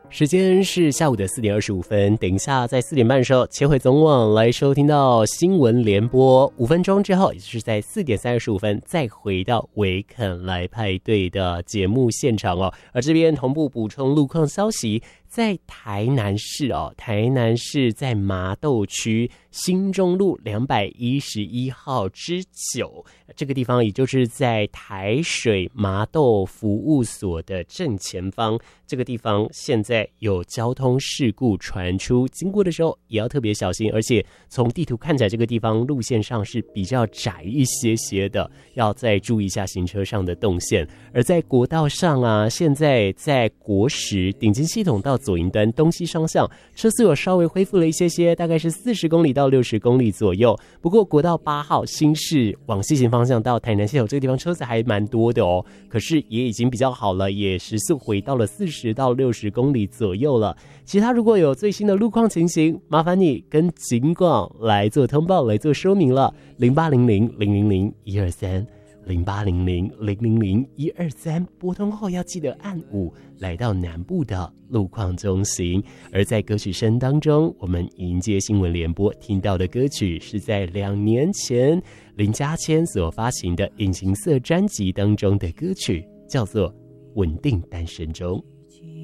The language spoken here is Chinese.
时间是下午的4点25分，等一下在4点半的时候切回总网来收听到新闻联播，5分钟之后，也就是在4点35分再回到维肯来派对的节目现场哦。而这边同步补充路况消息，在台南市台南市在麻豆区新中路211号之9这个地方，也就是在台水麻豆服务所的正前方，这个地方现在有交通事故传出，经过的时候也要特别小心，而且从地图看起来这个地方路线上是比较窄一些的，要再注意一下行车上的动线。而在国道上啊，现在在国10顶尖系统到左营端东西双向车速有稍微恢复了一些，大概是40公里到60公里左右。不过国道8号新市往西行方向到台南系统这个地方车子还蛮多的哦，可是也已经比较好了，也时速回到了40到60公里左右了。其他如果有最新的路况情形，麻烦你跟警广来做通报，来做说明了。0800-000-123 0800-000-123，拨通后要记得按5，来到南部的路况中心。而在歌曲声当中，我们迎接新闻联播听到的歌曲是在2年前林嘉谦所发行的隐形色专辑当中的歌曲，叫做《稳定单身中》。